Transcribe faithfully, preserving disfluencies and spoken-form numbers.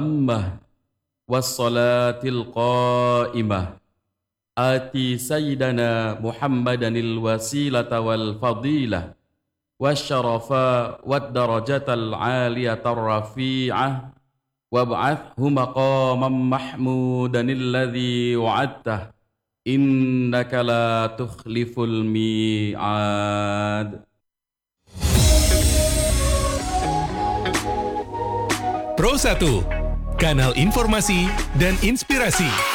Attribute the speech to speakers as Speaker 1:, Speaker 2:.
Speaker 1: التامة والصلاة القائمة آت سيدنا محمدا الوسيلة والفضيلة والشرف والدرجة العالية الرفيعة وابعثه مقاما محمودا الذي وعدته إنك لا تخلف الميعاد.
Speaker 2: Pro satu, kanal informasi dan inspirasi.